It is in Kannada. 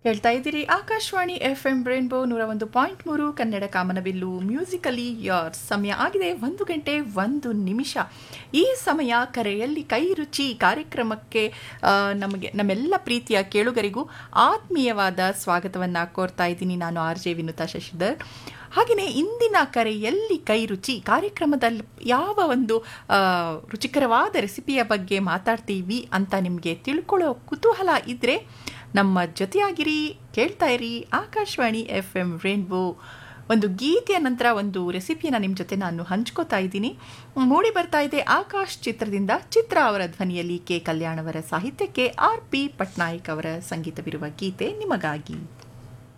ಹೇಳ್ತಾ ಇದ್ದೀರಿ ಆಕಾಶವಾಣಿ FM ರೇನ್ಬೋ 101.3 ಕನ್ನಡ ಕಾಮನಬಿಲ್ಲು ಮ್ಯೂಸಿಕಲಿ ಯೋರ್ಸ್. ಸಮಯ ಆಗಿದೆ 1 ಗಂಟೆ 1 ನಿಮಿಷ. ಈ ಸಮಯ ಕರೆಯಲ್ಲಿ ಕೈ ರುಚಿ ಕಾರ್ಯಕ್ರಮಕ್ಕೆ ನಮ್ಮೆಲ್ಲ ಪ್ರೀತಿಯ ಕೇಳುಗರಿಗೂ ಆತ್ಮೀಯವಾದ ಸ್ವಾಗತವನ್ನು ಕೋರ್ತಾ ಇದ್ದೀನಿ. ನಾನು RJ ವಿನುತಾ ಶಶಿಧರ್. ಹಾಗೆಯೇ ಇಂದಿನ ಕರೆಯಲ್ಲಿ ಕೈ ರುಚಿ ಕಾರ್ಯಕ್ರಮದಲ್ಲಿ ಯಾವ ಒಂದು ರುಚಿಕರವಾದ ರೆಸಿಪಿಯ ಬಗ್ಗೆ ಮಾತಾಡ್ತೀವಿ ಅಂತ ನಿಮಗೆ ತಿಳ್ಕೊಳ್ಳೋ ಕುತೂಹಲ ಇದ್ದರೆ ನಮ್ಮ ಜೊತೆಯಾಗಿರಿ, ಕೇಳ್ತಾ ಇರಿ ಆಕಾಶವಾಣಿ FM ರೇನ್ಬೋ. ಒಂದು ಗೀತೆಯ ನಂತರ ಒಂದು ರೆಸಿಪಿಯನ್ನು ನಿಮ್ಮ ಜೊತೆ ನಾನು ಹಂಚ್ಕೋತಾ ಇದ್ದೀನಿ. ಮೂಡಿ ಬರ್ತಾ ಇದೆ ಆಕಾಶ್ ಚಿತ್ರದಿಂದ. ಚಿತ್ರ ಅವರ ಧ್ವನಿಯಲ್ಲಿ ಕೆ ಕಲ್ಯಾಣ್ ಅವರ ಸಾಹಿತ್ಯಕ್ಕೆ RP ಪಟ್ನಾಯಕ್ ಅವರ ಸಂಗೀತವಿರುವ ಗೀತೆ ನಿಮಗಾಗಿ.